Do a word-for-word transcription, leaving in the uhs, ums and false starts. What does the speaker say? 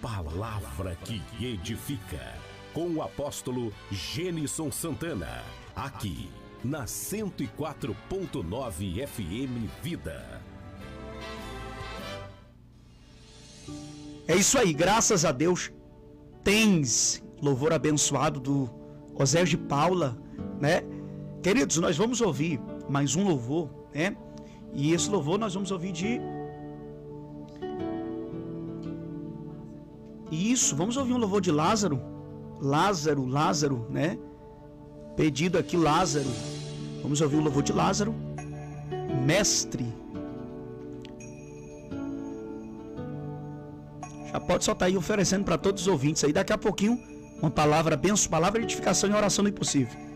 palavra que edifica. Com o apóstolo Gênison Santana, aqui na cento e quatro ponto nove F M Vida. É isso aí, graças a Deus. Tens louvor abençoado do Osés de Paula, né? Queridos, nós vamos ouvir mais um louvor, né? E esse louvor nós vamos ouvir de... Isso, vamos ouvir um louvor de Lázaro. Lázaro, Lázaro, né? Pedido aqui, Lázaro. Vamos ouvir um louvor de Lázaro. Mestre. Já pode soltar aí, oferecendo para todos os ouvintes aí. Daqui a pouquinho, uma palavra benção, palavra de edificação e oração do impossível.